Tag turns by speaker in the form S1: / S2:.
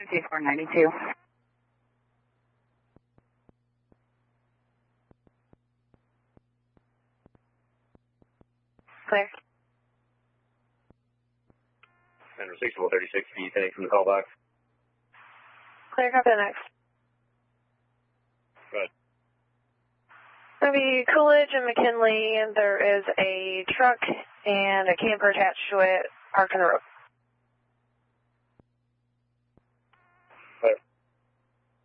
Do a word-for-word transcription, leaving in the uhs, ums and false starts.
S1: fifty-four ninety-two.
S2: Clear.
S3: Center sixty-four thirty-six, descending from the call box.
S2: Clear, copy the next.
S3: Go ahead.
S2: Going to be Coolidge and McKinley, and there is a truck and a camper attached to it parked on the road.